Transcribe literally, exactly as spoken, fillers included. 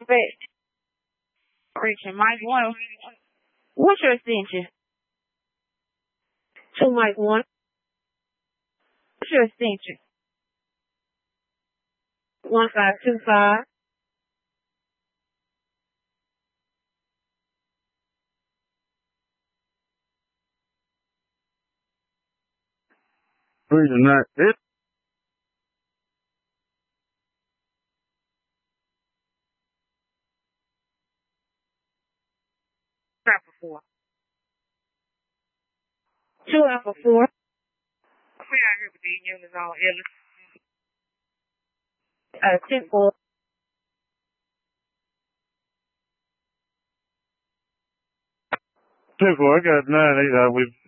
back. Correction, Mike one. What's your extension? Two Mike one. What's your extension? One five two five. Reason that it Alpha four. Two Alpha four. We out here with the units on Ellis. Uh, ten four. two four, I got nine eight. Uh, we've